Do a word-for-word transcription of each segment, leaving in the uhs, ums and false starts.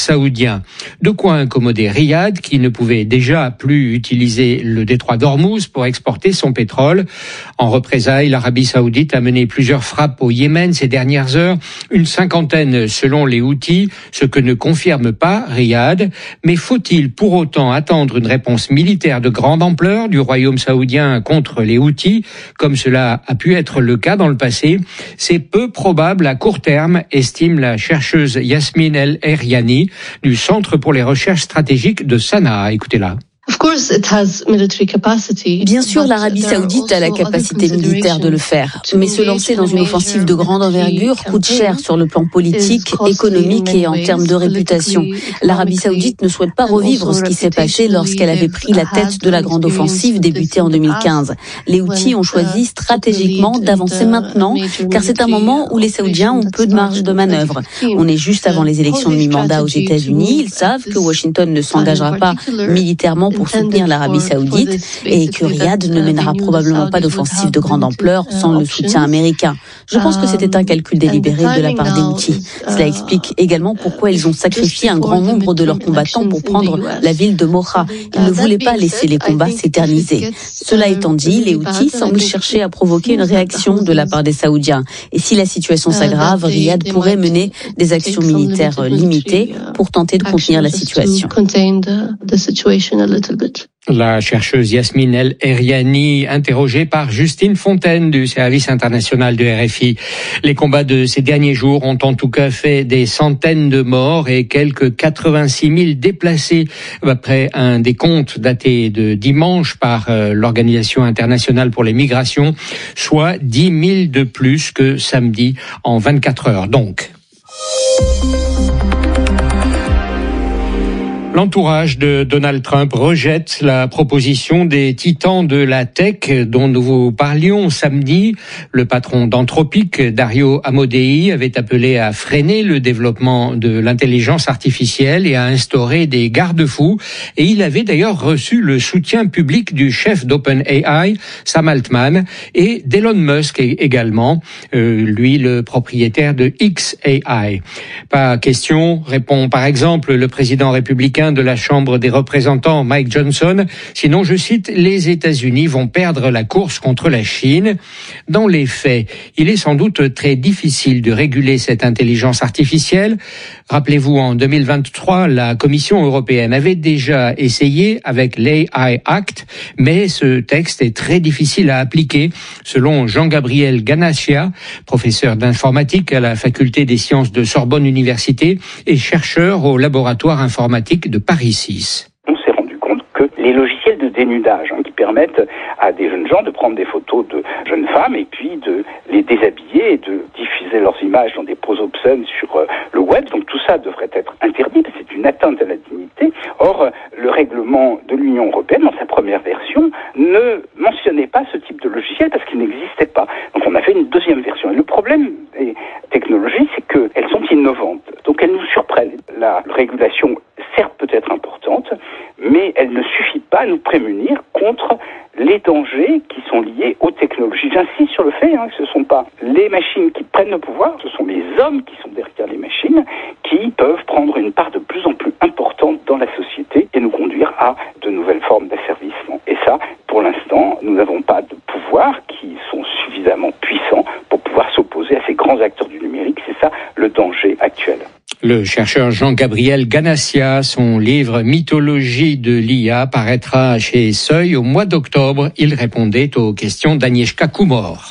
saoudien. De quoi incommoder Riyad, qui ne pouvait déjà plus utiliser le détroit d'Ormuz pour exporter son pétrole. En représailles, l'Arabie saoudite a mené plusieurs frappes au Yémen ces dernières heures, une cinquantaine selon les Houthis, ce que ne confirme pas Riyad. Mais faut-il pour autant attendre une réponse militaire de grande ampleur du royaume saoudien contre les Houthis, comme cela a pu être le cas dans le passé? C'est peu probable à court terme, estime la chercheuse Yasmine El Eriani du Centre pour les recherches stratégiques de Sanaa. Écoutez-la. Bien sûr, l'Arabie saoudite a la capacité militaire de le faire, mais se lancer dans une offensive de grande envergure coûte cher sur le plan politique, économique et en termes de réputation. L'Arabie saoudite ne souhaite pas revivre ce qui s'est passé lorsqu'elle avait pris la tête de la grande offensive débutée en deux mille quinze. Les Houthis ont choisi stratégiquement d'avancer maintenant, car c'est un moment où les Saoudiens ont peu de marge de manœuvre. On est juste avant les élections de mi-mandat aux États-Unis. Ils savent que Washington ne s'engagera pas militairement pour soutenir l'Arabie saoudite et que Riyad ne mènera probablement pas d'offensive de grande ampleur sans le soutien américain. Je pense que c'était un calcul délibéré de la part des Houthis. Cela explique également pourquoi ils ont sacrifié un grand nombre de leurs combattants pour prendre la ville de Mocha. Ils ne voulaient pas laisser les combats s'éterniser. Cela étant dit, les Houthis semblent chercher à provoquer une réaction de la part des Saoudiens. Et si la situation s'aggrave, Riyad pourrait mener des actions militaires limitées pour tenter de contenir la situation. La chercheuse Yasmine El Eriani, interrogée par Justine Fontaine du service international de R F I. Les combats de ces derniers jours ont en tout cas fait des centaines de morts et quelques quatre-vingt-six mille déplacés, après un décompte daté de dimanche par l'Organisation internationale pour les migrations, soit dix mille de plus que samedi en vingt-quatre heures donc. L'entourage de Donald Trump rejette la proposition des titans de la tech dont nous vous parlions samedi. Le patron d'Anthropic, Dario Amodei, avait appelé à freiner le développement de l'intelligence artificielle et à instaurer des garde-fous. Et il avait d'ailleurs reçu le soutien public du chef d'OpenAI, Sam Altman, et d'Elon Musk également, euh, lui le propriétaire de X A I. Pas question, répond par exemple le président républicain de la Chambre des représentants, Mike Johnson. Sinon, je cite, les États-Unis vont perdre la course contre la Chine. Dans les faits, il est sans doute très difficile de réguler cette intelligence artificielle. Rappelez-vous, en deux mille vingt-trois, la Commission européenne avait déjà essayé avec l'A I Act, mais ce texte est très difficile à appliquer, selon Jean-Gabriel Ganassia, professeur d'informatique à la Faculté des sciences de Sorbonne Université et chercheur au laboratoire informatique de Paris six. On s'est rendu compte que les logiciels de dénudage hein, qui permettent à des jeunes gens de prendre des photos de jeunes femmes et puis de les déshabiller et de diffuser leurs images dans des poses obscènes sur euh, le web. Donc tout ça devrait être interdit, c'est une atteinte à la dignité. Or, le règlement de l'Union européenne, dans sa première version, ne mentionnait pas ce type de logiciel parce qu'il n'existait pas. Donc on a fait une deuxième version. Et le problème des technologies, c'est qu'elles sont innovantes. Donc elles nous surprennent. La régulation, certes, peut être importante, mais elle ne suffit pas à nous prémunir contre les dangers qui sont liés aux technologies. J'insiste sur le fait hein, que ce ne sont pas les machines qui prennent le pouvoir, ce sont les hommes qui sont derrière les machines qui peuvent prendre une part de plus en plus importante dans la société et nous conduire à de nouvelles formes d'asservissement. Et ça, pour l'instant, nous n'avons pas de pouvoirs qui sont suffisamment puissants pour pouvoir s'opposer à ces grands acteurs du numérique. C'est ça le danger actuel. Le chercheur Jean-Gabriel Ganassia, son livre Mythologie de l'I A paraîtra chez Seuil au mois d'octobre. Il répondait aux questions d'Agnieszka Kumor.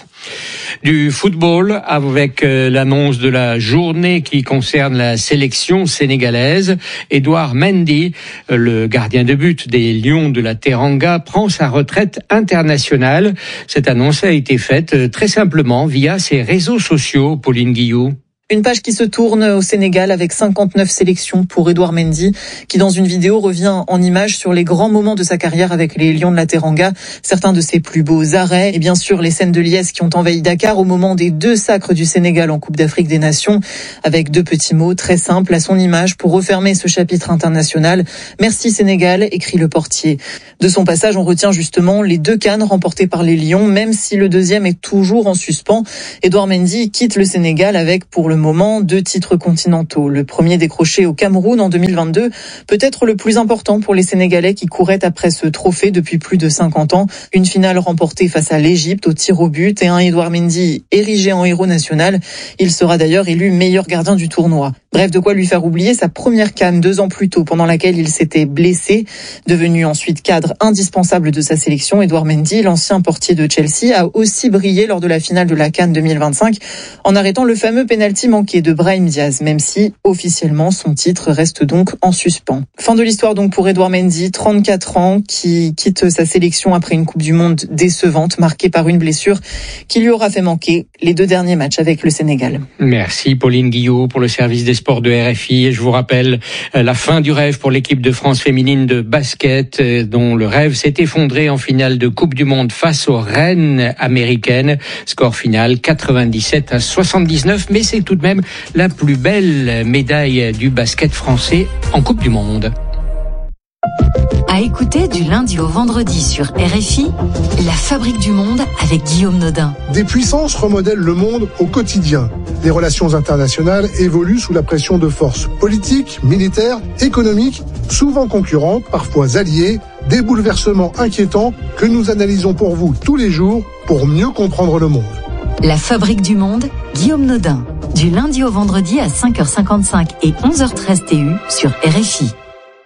Du football avec l'annonce de la journée qui concerne la sélection sénégalaise. Edouard Mendy, le gardien de but des Lions de la Teranga, prend sa retraite internationale. Cette annonce a été faite très simplement via ses réseaux sociaux, Pauline Guillou. Une page qui se tourne au Sénégal avec cinquante-neuf sélections pour Edouard Mendy, qui dans une vidéo revient en images sur les grands moments de sa carrière avec les Lions de la Teranga, certains de ses plus beaux arrêts et bien sûr les scènes de liesse qui ont envahi Dakar au moment des deux sacres du Sénégal en Coupe d'Afrique des Nations, avec deux petits mots très simples à son image pour refermer ce chapitre international. Merci Sénégal, écrit le portier. De son passage, on retient justement les deux CAN remportés par les Lions, même si le deuxième est toujours en suspens. Edouard Mendy quitte le Sénégal avec pour le moment, deux titres continentaux. Le premier décroché au Cameroun en deux mille vingt-deux, peut-être le plus important pour les Sénégalais qui couraient après ce trophée depuis plus de cinquante ans. Une finale remportée face à l'Égypte au tir au but et un Edouard Mendy érigé en héros national. Il sera d'ailleurs élu meilleur gardien du tournoi. Bref, de quoi lui faire oublier sa première CAN deux ans plus tôt, pendant laquelle il s'était blessé. Devenu ensuite cadre indispensable de sa sélection, Edouard Mendy, l'ancien portier de Chelsea, a aussi brillé lors de la finale de la CAN deux mille vingt-cinq en arrêtant le fameux pénalty manqué de Brahim Diaz, même si officiellement son titre reste donc en suspens. Fin de l'histoire donc pour Edouard Mendy, trente-quatre ans, qui quitte sa sélection après une Coupe du Monde décevante, marquée par une blessure qui lui aura fait manquer les deux derniers matchs avec le Sénégal. Merci Pauline Guillot pour le service des sports de R F I. Et je vous rappelle la fin du rêve pour l'équipe de France féminine de basket, dont le rêve s'est effondré en finale de Coupe du Monde face aux reines américaines. Score final quatre-vingt-dix-sept à soixante-dix-neuf, mais c'est tout de même la plus belle médaille du basket français en Coupe du Monde. À écouter du lundi au vendredi sur R F I, La Fabrique du Monde avec Guillaume Nodin. Des puissances remodèlent le monde au quotidien. Les relations internationales évoluent sous la pression de forces politiques, militaires, économiques, souvent concurrentes, parfois alliées, des bouleversements inquiétants que nous analysons pour vous tous les jours pour mieux comprendre le monde. La Fabrique du Monde, Guillaume Nodin. Du lundi au vendredi à cinq heures cinquante-cinq et onze heures treize T U sur R F I.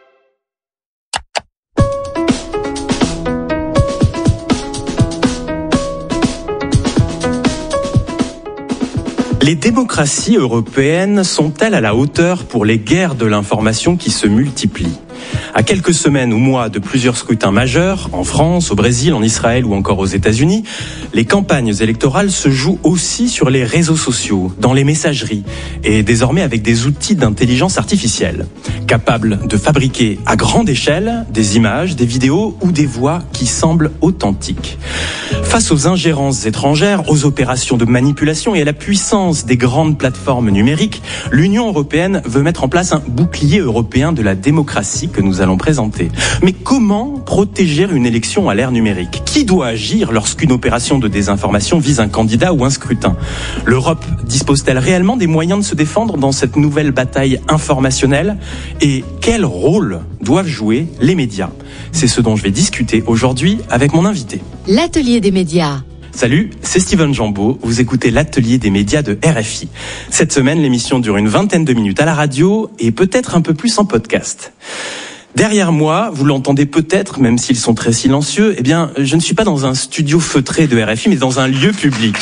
Les démocraties européennes sont-elles à la hauteur pour les guerres de l'information qui se multiplient ? À quelques semaines ou mois de plusieurs scrutins majeurs, en France, au Brésil, en Israël ou encore aux États-Unis, les campagnes électorales se jouent aussi sur les réseaux sociaux, dans les messageries, et désormais avec des outils d'intelligence artificielle, capables de fabriquer à grande échelle des images, des vidéos ou des voix qui semblent authentiques. Face aux ingérences étrangères, aux opérations de manipulation et à la puissance des grandes plateformes numériques, l'Union européenne veut mettre en place un bouclier européen de la démocratie que nous allons présenter. Mais comment protéger une élection à l'ère numérique ? Qui doit agir lorsqu'une opération de désinformation vise un candidat ou un scrutin ? L'Europe dispose-t-elle réellement des moyens de se défendre dans cette nouvelle bataille informationnelle ? Et quel rôle doivent jouer les médias ? C'est ce dont je vais discuter aujourd'hui avec mon invité. L'atelier des médias. Salut, c'est Steven Jambeau, vous écoutez l'atelier des médias de R F I. Cette semaine, l'émission dure une vingtaine de minutes à la radio et peut-être un peu plus en podcast. Derrière moi, vous l'entendez peut-être, même s'ils sont très silencieux, eh bien, je ne suis pas dans un studio feutré de R F I, mais dans un lieu public.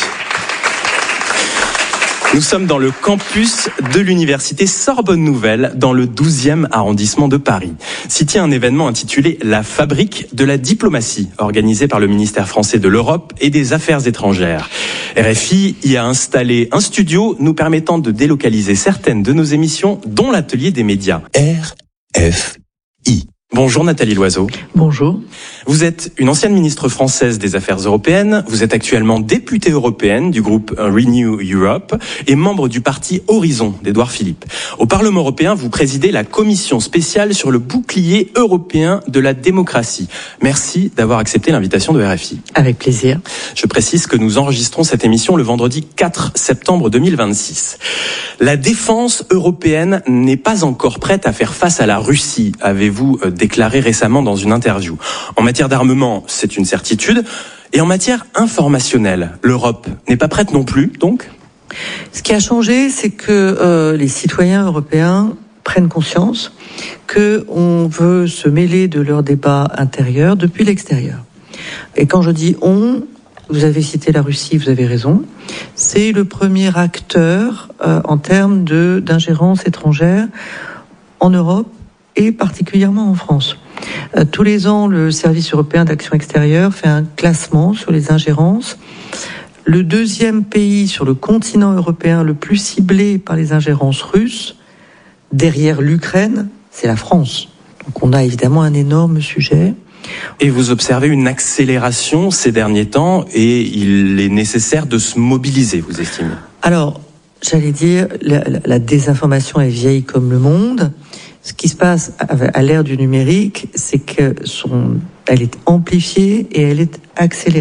Nous sommes dans le campus de l'université Sorbonne Nouvelle, dans le douzième arrondissement de Paris. S'y tient un événement intitulé La Fabrique de la diplomatie, organisé par le ministère français de l'Europe et des Affaires étrangères. R F I y a installé un studio nous permettant de délocaliser certaines de nos émissions, dont l'atelier des médias. R F I. Bonjour Nathalie Loiseau. Bonjour. Vous êtes une ancienne ministre française des Affaires européennes, vous êtes actuellement députée européenne du groupe Renew Europe et membre du parti Horizon d'Édouard Philippe. Au Parlement européen, vous présidez la commission spéciale sur le bouclier européen de la démocratie. Merci d'avoir accepté l'invitation de R F I. Avec plaisir. Je précise que nous enregistrons cette émission le vendredi quatre septembre deux mille vingt-six. La défense européenne n'est pas encore prête à faire face à la Russie, avez-vous déclaré récemment dans une interview. En matière d'armement, c'est une certitude. Et en matière informationnelle, l'Europe n'est pas prête non plus, donc ? Ce qui a changé, c'est que euh, les citoyens européens prennent conscience qu'on veut se mêler de leurs débats intérieurs depuis l'extérieur. Et quand je dis « on », vous avez cité la Russie, vous avez raison, c'est le premier acteur euh, en termes de, d'ingérence étrangère en Europe, et particulièrement en France. Euh, tous les ans, le Service européen d'action extérieure fait un classement sur les ingérences. Le deuxième pays sur le continent européen le plus ciblé par les ingérences russes, derrière l'Ukraine, c'est la France. Donc on a évidemment un énorme sujet. Et vous observez une accélération ces derniers temps et il est nécessaire de se mobiliser, vous estimez ? Alors, j'allais dire, la, la, la désinformation est vieille comme le monde. Ce qui se passe à l'ère du numérique, c'est que son, elle est amplifiée et elle est accélérée.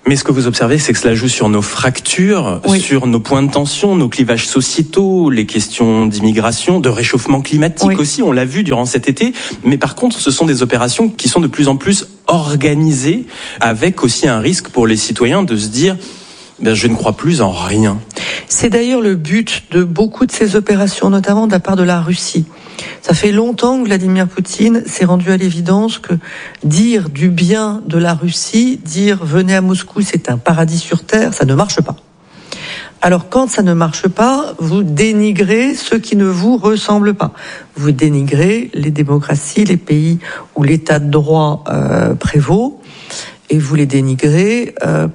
Mais ce que vous observez, c'est que cela joue sur nos fractures, oui. sur nos points de tension, nos clivages sociétaux, les questions d'immigration, de réchauffement climatique oui. aussi, on l'a vu durant cet été. Mais par contre, ce sont des opérations qui sont de plus en plus organisées, avec aussi un risque pour les citoyens de se dire ben, « je ne crois plus en rien ». C'est d'ailleurs le but de beaucoup de ces opérations, notamment de la part de la Russie. Ça fait longtemps que Vladimir Poutine s'est rendu à l'évidence que dire du bien de la Russie, dire « venez à Moscou, c'est un paradis sur terre », ça ne marche pas. Alors quand ça ne marche pas, vous dénigrez ceux qui ne vous ressemblent pas. Vous dénigrez les démocraties, les pays où l'état de droit euh, prévaut, et vous les dénigrez... Euh,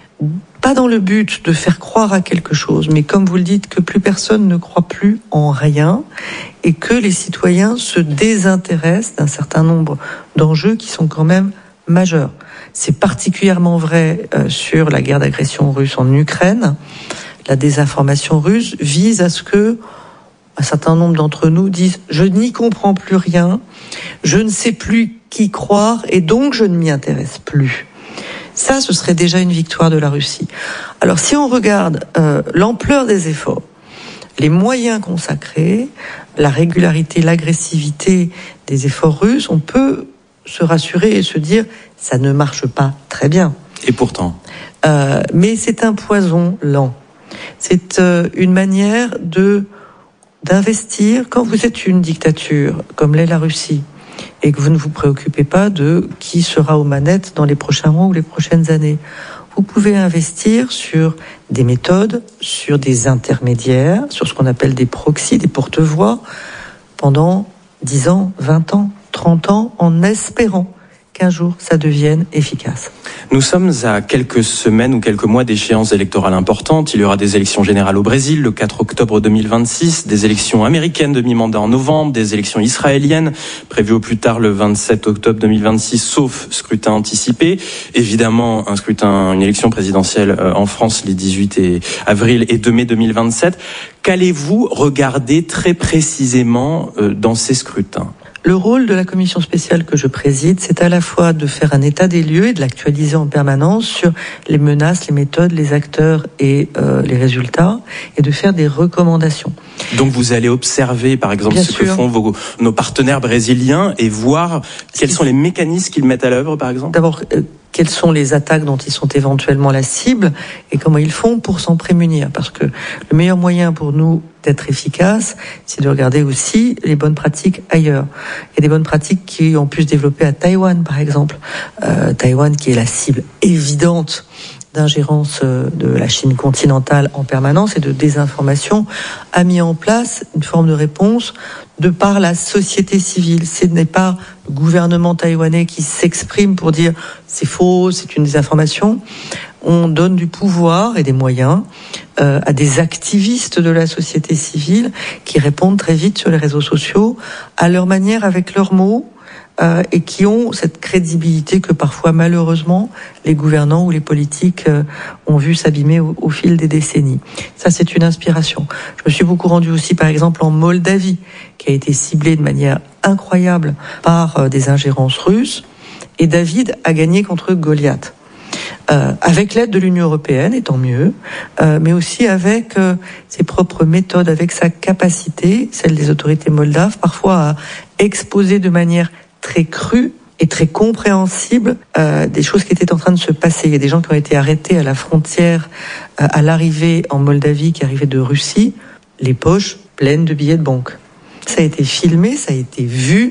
pas dans le but de faire croire à quelque chose, mais comme vous le dites, que plus personne ne croit plus en rien et que les citoyens se désintéressent d'un certain nombre d'enjeux qui sont quand même majeurs. C'est particulièrement vrai euh, sur la guerre d'agression russe en Ukraine. La désinformation russe vise à ce que un certain nombre d'entre nous disent « je n'y comprends plus rien, je ne sais plus qui croire et donc je ne m'y intéresse plus ». Ça, ce serait déjà une victoire de la Russie. Alors, si on regarde euh, l'ampleur des efforts, les moyens consacrés, la régularité, l'agressivité des efforts russes, on peut se rassurer et se dire « ça ne marche pas très bien ». Et pourtant euh, Mais c'est un poison lent. C'est euh, une manière de d'investir. Quand vous êtes une dictature, comme l'est la Russie, et que vous ne vous préoccupez pas de qui sera aux manettes dans les prochains mois ou les prochaines années. Vous pouvez investir sur des méthodes, sur des intermédiaires, sur ce qu'on appelle des proxys, des porte-voix, pendant dix ans, vingt ans, trente ans, en espérant qu'un jour ça devienne efficace. Nous sommes à quelques semaines ou quelques mois d'échéances électorales importantes. Il y aura des élections générales au Brésil le quatre octobre deux mille vingt-six, des élections américaines de mi-mandat en novembre, des élections israéliennes prévues au plus tard le vingt-sept octobre deux mille vingt-six, sauf scrutin anticipé. Évidemment, un scrutin, une élection présidentielle en France les dix-huit avril et deux mai deux mille vingt-sept. Qu'allez-vous regarder très précisément dans ces scrutins ? Le rôle de la commission spéciale que je préside, c'est à la fois de faire un état des lieux et de l'actualiser en permanence sur les menaces, les méthodes, les acteurs et euh, les résultats, et de faire des recommandations. Donc vous allez observer, par exemple, Bien ce sûr. que font vos, nos partenaires brésiliens et voir quels sont les mécanismes qu'ils mettent à l'œuvre, par exemple. D'abord, euh, quelles sont les attaques dont ils sont éventuellement la cible et comment ils font pour s'en prémunir. Parce que le meilleur moyen pour nous d'être efficace, c'est de regarder aussi les bonnes pratiques ailleurs. Il y a des bonnes pratiques qui ont pu se développer à Taïwan, par exemple. Euh, Taïwan qui est la cible évidente d'ingérence de la Chine continentale en permanence et de désinformation, a mis en place une forme de réponse de par la société civile. Ce n'est pas le gouvernement taïwanais qui s'exprime pour dire c'est faux, c'est une désinformation. On donne du pouvoir et des moyens euh, à des activistes de la société civile qui répondent très vite sur les réseaux sociaux, à leur manière, avec leurs mots, Euh, et qui ont cette crédibilité que parfois, malheureusement, les gouvernants ou les politiques euh, ont vu s'abîmer au, au fil des décennies. Ça, c'est une inspiration. Je me suis beaucoup rendue aussi, par exemple, en Moldavie, qui a été ciblée de manière incroyable par euh, des ingérences russes, et David a gagné contre Goliath. Euh, avec l'aide de l'Union européenne, et tant mieux, euh, mais aussi avec euh, ses propres méthodes, avec sa capacité, celle des autorités moldaves, parfois à exposer de manière très crue et très compréhensible euh, des choses qui étaient en train de se passer. Il y a des gens qui ont été arrêtés à la frontière, euh, à l'arrivée en Moldavie, qui arrivaient de Russie, les poches pleines de billets de banque. Ça a été filmé, ça a été vu,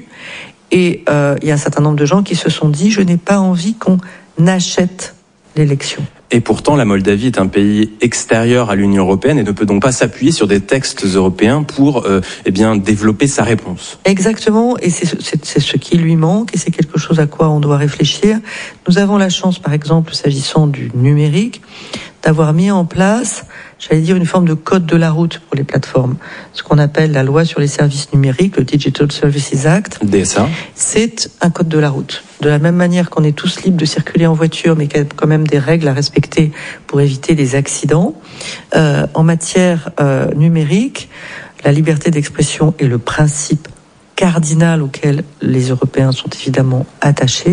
et euh, il y a un certain nombre de gens qui se sont dit « je n'ai pas envie qu'on achète l'élection ». Et pourtant, la Moldavie est un pays extérieur à l'Union européenne et ne peut donc pas s'appuyer sur des textes européens pour euh, eh bien, développer sa réponse. Exactement, et c'est, c'est, c'est ce qui lui manque, et c'est quelque chose à quoi on doit réfléchir. Nous avons la chance, par exemple, s'agissant du numérique, d'avoir mis en place, j'allais dire, une forme de code de la route pour les plateformes. Ce qu'on appelle la loi sur les services numériques, le Digital Services Act. D S A. C'est un code de la route. De la même manière qu'on est tous libres de circuler en voiture, mais qu'il y a quand même des règles à respecter pour éviter les accidents. Euh, en matière euh, numérique, la liberté d'expression est le principe cardinal auquel les Européens sont évidemment attachés.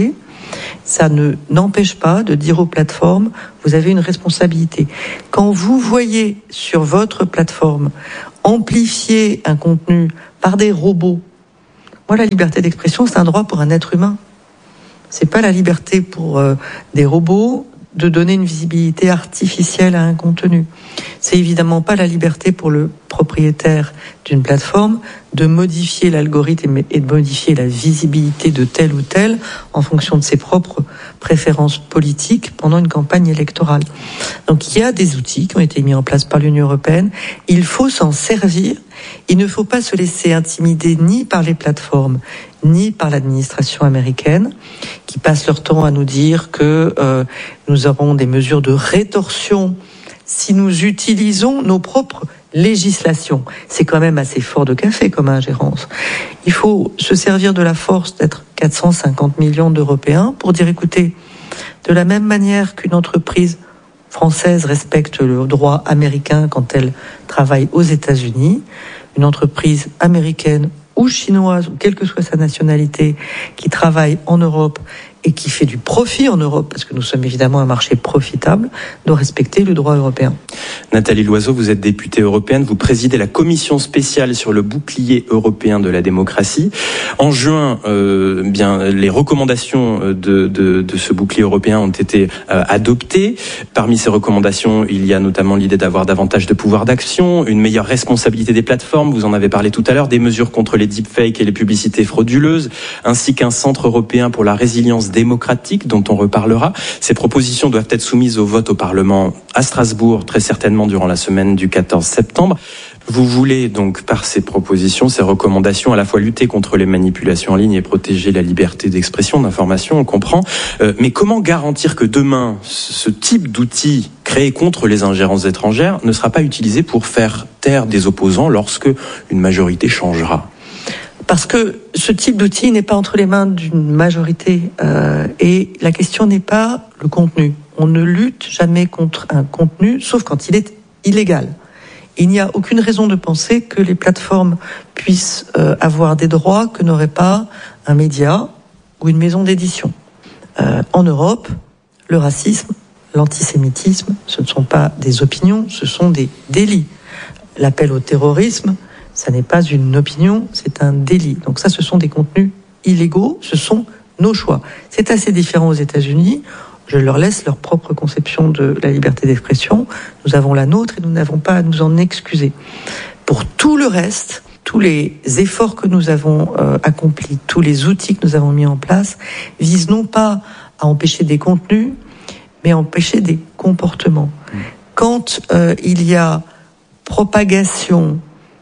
Ça ne n'empêche pas de dire aux plateformes, vous avez une responsabilité. Quand vous voyez sur votre plateforme amplifier un contenu par des robots, moi la liberté d'expression c'est un droit pour un être humain. C'est pas la liberté pour euh, des robots de donner une visibilité artificielle à un contenu. C'est évidemment pas la liberté pour le propriétaire d'une plateforme de modifier l'algorithme et de modifier la visibilité de tel ou tel en fonction de ses propres préférences politiques pendant une campagne électorale. Donc il y a des outils qui ont été mis en place par l'Union européenne. Il faut s'en servir. Il ne faut pas se laisser intimider ni par les plateformes, ni par l'administration américaine, qui passe leur temps à nous dire que euh, nous aurons des mesures de rétorsion si nous utilisons nos propres législations. C'est quand même assez fort de café comme ingérence. Il faut se servir de la force d'être quatre cent cinquante millions d'Européens pour dire, écoutez, de la même manière qu'une entreprise française respecte le droit américain quand elle travaille aux États-Unis, une entreprise américaine ou chinoise, ou quelle que soit sa nationalité, qui travaille en Europe et qui fait du profit en Europe, parce que nous sommes évidemment un marché profitable, doit respecter le droit européen. Nathalie Loiseau, vous êtes députée européenne, vous présidez la commission spéciale sur le bouclier européen de la démocratie. En juin, euh, bien, les recommandations de, de, de ce bouclier européen ont été euh, adoptées. Parmi ces recommandations, il y a notamment l'idée d'avoir davantage de pouvoir d'action, une meilleure responsabilité des plateformes, vous en avez parlé tout à l'heure, des mesures contre les deepfakes et les publicités frauduleuses, ainsi qu'un centre européen pour la résilience démocratique dont on reparlera. Ces propositions doivent être soumises au vote au Parlement à Strasbourg, très certainement durant la semaine du quatorze septembre. Vous voulez donc, par ces propositions, ces recommandations, à la fois lutter contre les manipulations en ligne et protéger la liberté d'expression, d'information, on comprend. Euh, mais comment garantir que demain, ce type d'outil créé contre les ingérences étrangères ne sera pas utilisé pour faire taire des opposants lorsque une majorité changera ? Parce que ce type d'outil n'est pas entre les mains d'une majorité euh, et la question n'est pas le contenu. On ne lutte jamais contre un contenu, sauf quand il est illégal. Il n'y a aucune raison de penser que les plateformes puissent euh, avoir des droits que n'aurait pas un média ou une maison d'édition. Euh, en Europe, le racisme, l'antisémitisme, ce ne sont pas des opinions, ce sont des délits. L'appel au terrorisme, ça n'est pas une opinion, c'est un délit. Donc ça, ce sont des contenus illégaux, ce sont nos choix. C'est assez différent aux États-Unis. Je leur laisse leur propre conception de la liberté d'expression. Nous avons la nôtre et nous n'avons pas à nous en excuser. Pour tout le reste, tous les efforts que nous avons euh, accomplis, tous les outils que nous avons mis en place, visent non pas à empêcher des contenus, mais à empêcher des comportements. Mmh. Quand euh, il y a propagation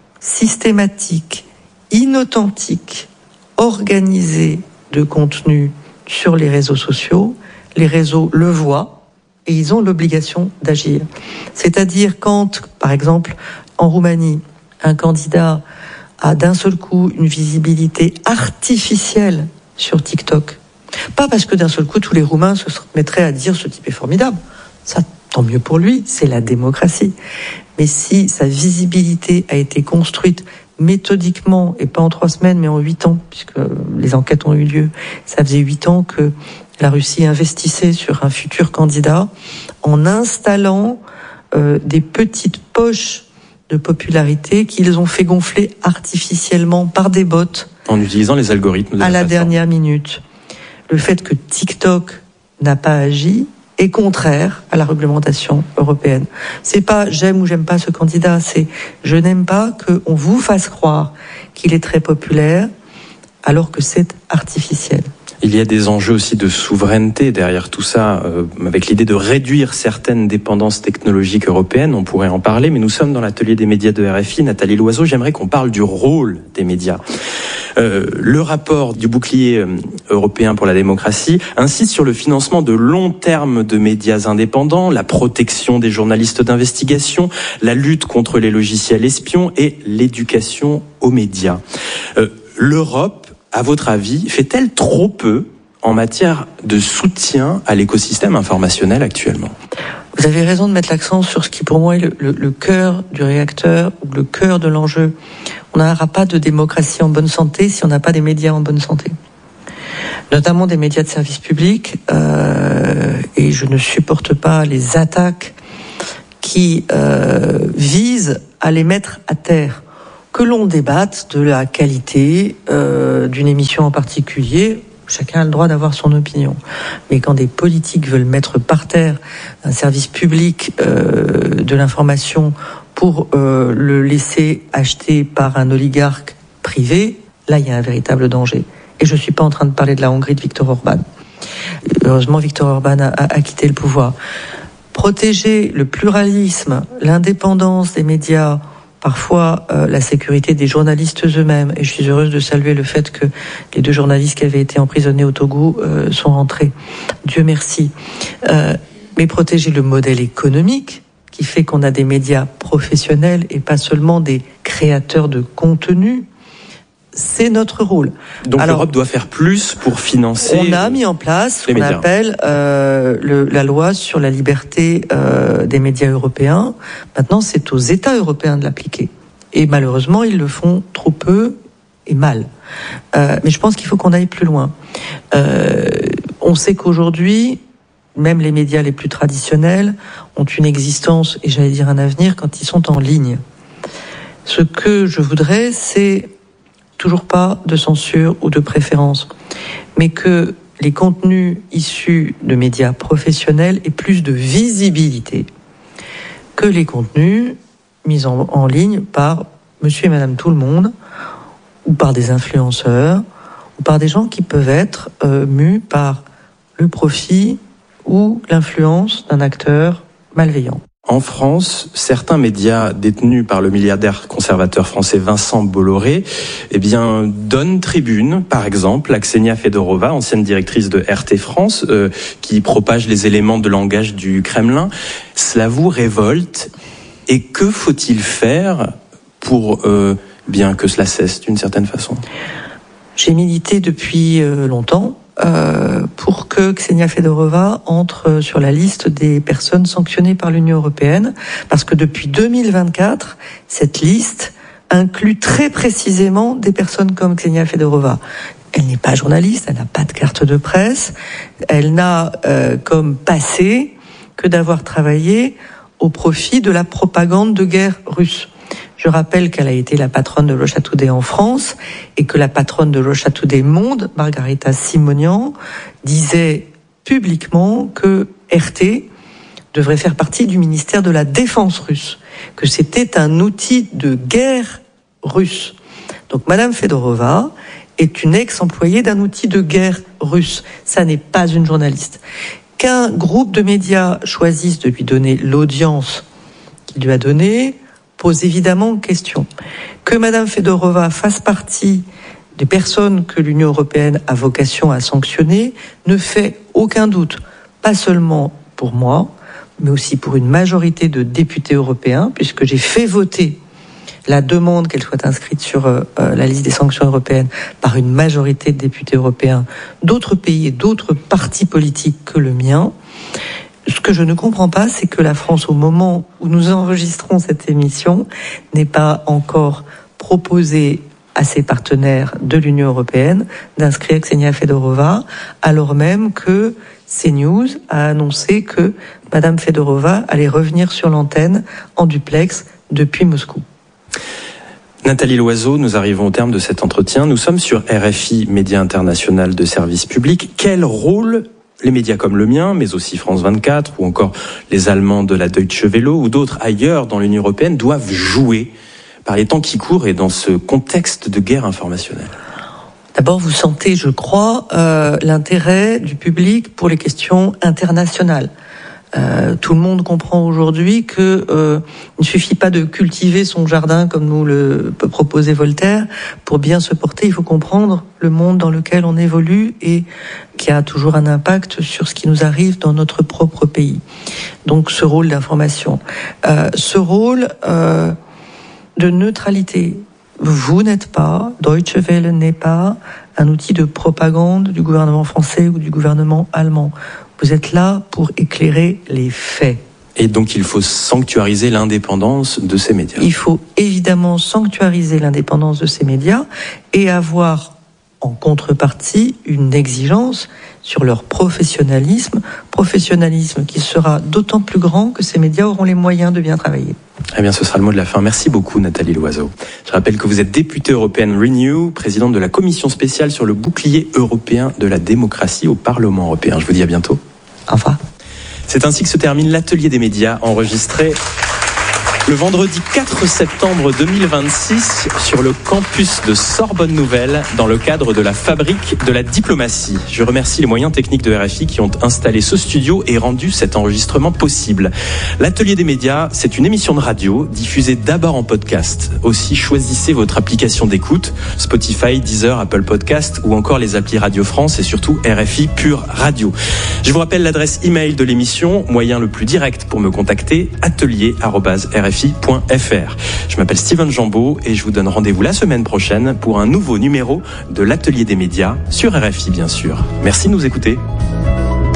systématique, inauthentique, organisée de contenu sur les réseaux sociaux, les réseaux le voient et ils ont l'obligation d'agir. C'est-à-dire quand, par exemple, en Roumanie, un candidat a d'un seul coup une visibilité artificielle sur TikTok, pas parce que d'un seul coup tous les Roumains se mettraient à dire ce type est formidable, ça tant mieux pour lui, c'est la démocratie. Mais si sa visibilité a été construite méthodiquement, et pas en trois semaines, mais en huit ans, puisque les enquêtes ont eu lieu, ça faisait huit ans que la Russie investissait sur un futur candidat en installant euh, des petites poches de popularité qu'ils ont fait gonfler artificiellement par des bots. En utilisant les algorithmes de la à la plateforme. dernière minute. Le fait que TikTok n'a pas agi est contraire à la réglementation européenne. C'est pas j'aime ou j'aime pas ce candidat, c'est je n'aime pas qu'on vous fasse croire qu'il est très populaire alors que c'est artificiel. Il y a des enjeux aussi de souveraineté derrière tout ça, euh, avec l'idée de réduire certaines dépendances technologiques européennes. On pourrait en parler, mais nous sommes dans l'atelier des médias de R F I. Nathalie Loiseau, j'aimerais qu'on parle du rôle des médias. Euh, le rapport du bouclier européen pour la démocratie insiste sur le financement de long terme de médias indépendants, la protection des journalistes d'investigation, la lutte contre les logiciels espions et l'éducation aux médias. Euh, L'Europe, à votre avis, fait-elle trop peu en matière de soutien à l'écosystème informationnel actuellement ? Vous avez raison de mettre l'accent sur ce qui pour moi est le, le, le cœur du réacteur, ou le cœur de l'enjeu. On n'aura pas de démocratie en bonne santé si on n'a pas des médias en bonne santé. notamment des médias de service public, euh, et je ne supporte pas les attaques qui euh, visent à les mettre à terre. Que l'on débatte de la qualité euh, d'une émission en particulier, chacun a le droit d'avoir son opinion. Mais quand des politiques veulent mettre par terre un service public euh, de l'information pour euh, le laisser acheter par un oligarque privé, là il y a un véritable danger. Et je ne suis pas en train de parler de la Hongrie de Viktor Orban. Heureusement, Viktor Orban a, a, a quitté le pouvoir. Protéger le pluralisme, l'indépendance des médias, parfois euh, la sécurité des journalistes eux-mêmes. Et je suis heureuse de saluer le fait que les deux journalistes qui avaient été emprisonnés au Togo euh, sont rentrés. Dieu merci. Euh, mais protéger le modèle économique qui fait qu'on a des médias professionnels et pas seulement des créateurs de contenu, c'est notre rôle. Donc Alors, l'Europe doit faire plus pour financer. On a mis en place ce qu'on médias. appelle euh, le, la loi sur la liberté euh, des médias européens. Maintenant, c'est aux États européens de l'appliquer. Et malheureusement, ils le font trop peu et mal. Euh, mais je pense qu'il faut qu'on aille plus loin. Euh, on sait qu'aujourd'hui, même les médias les plus traditionnels ont une existence, et j'allais dire un avenir, quand ils sont en ligne. Ce que je voudrais, c'est toujours pas de censure ou de préférence, mais que les contenus issus de médias professionnels aient plus de visibilité que les contenus mis en, en ligne par monsieur et madame tout le monde, ou par des influenceurs, ou par des gens qui peuvent être euh, mus par le profit ou l'influence d'un acteur malveillant. En France, certains médias détenus par le milliardaire conservateur français Vincent Bolloré, eh bien, donnent tribune, par exemple, à Ksenia Fedorova, ancienne directrice de R T France, euh, qui propage les éléments de langage du Kremlin. Cela vous révolte. Et que faut-il faire pour euh, bien que cela cesse d'une certaine façon ? J'ai milité depuis euh, longtemps Euh, pour que Ksenia Fedorova entre sur la liste des personnes sanctionnées par l'Union européenne, parce que depuis deux mille vingt-quatre, cette liste inclut très précisément des personnes comme Ksenia Fedorova. Elle n'est pas journaliste, elle n'a pas de carte de presse, elle n'a euh, comme passé que d'avoir travaillé au profit de la propagande de guerre russe. Je rappelle qu'elle a été la patronne de Russia Today en France et que la patronne de Russia Today Monde, Margarita Simonian, disait publiquement que R T devrait faire partie du ministère de la Défense russe, que c'était un outil de guerre russe. Donc Madame Fedorova est une ex-employée d'un outil de guerre russe. Ça n'est pas une journaliste. Qu'un groupe de médias choisisse de lui donner l'audience qu'il lui a donnée pose évidemment question. Que Madame Fedorova fasse partie des personnes que l'Union européenne a vocation à sanctionner ne fait aucun doute. Pas seulement pour moi, mais aussi pour une majorité de députés européens, puisque j'ai fait voter la demande qu'elle soit inscrite sur euh, la liste des sanctions européennes par une majorité de députés européens d'autres pays et d'autres partis politiques que le mien. Ce que je ne comprends pas, c'est que la France, au moment où nous enregistrons cette émission, n'ait pas encore proposé à ses partenaires de l'Union européenne d'inscrire Ksenia Fedorova, alors même que CNews a annoncé que Madame Fedorova allait revenir sur l'antenne en duplex depuis Moscou. Nathalie Loiseau, nous arrivons au terme de cet entretien. Nous sommes sur R F I, Média International de Service Public. Quel rôle les médias comme le mien, mais aussi France vingt-quatre, ou encore les Allemands de la Deutsche Welle, ou d'autres ailleurs dans l'Union européenne, doivent jouer par les temps qui courent et dans ce contexte de guerre informationnelle? D'abord, vous sentez, je crois, euh, l'intérêt du public pour les questions internationales. Euh, tout le monde comprend aujourd'hui que euh, il ne suffit pas de cultiver son jardin comme nous le peut proposer Voltaire pour bien se porter. Il faut comprendre le monde dans lequel on évolue et qui a toujours un impact sur ce qui nous arrive dans notre propre pays. Donc, ce rôle d'information, euh, ce rôle euh, de neutralité. Vous n'êtes pas, Deutsche Welle n'est pas un outil de propagande du gouvernement français ou du gouvernement allemand. Vous êtes là pour éclairer les faits. Et donc il faut sanctuariser l'indépendance de ces médias. Il faut évidemment sanctuariser l'indépendance de ces médias et avoir en contrepartie une exigence sur leur professionnalisme, professionnalisme qui sera d'autant plus grand que ces médias auront les moyens de bien travailler. Eh bien, ce sera le mot de la fin. Merci beaucoup, Nathalie Loiseau. Je rappelle que vous êtes députée européenne Renew, présidente de la commission spéciale sur le bouclier européen de la démocratie au Parlement européen. Je vous dis à bientôt. Au revoir. C'est ainsi que se termine l'atelier des médias enregistré le vendredi quatre septembre deux mille vingt-six sur le campus de Sorbonne Nouvelle dans le cadre de la fabrique de la diplomatie. Je remercie les moyens techniques de R F I qui ont installé ce studio et rendu cet enregistrement possible. L'atelier des médias, c'est une émission de radio diffusée d'abord en podcast. Aussi, choisissez votre application d'écoute, Spotify, Deezer, Apple Podcast ou encore les applis Radio France et surtout R F I Pure Radio. Je vous rappelle l'adresse email de l'émission, moyen le plus direct pour me contacter, atelier arobase r f i point f r. Je m'appelle Steven Jambeau et je vous donne rendez-vous la semaine prochaine pour un nouveau numéro de l'Atelier des médias sur R F I bien sûr. Merci de nous écouter.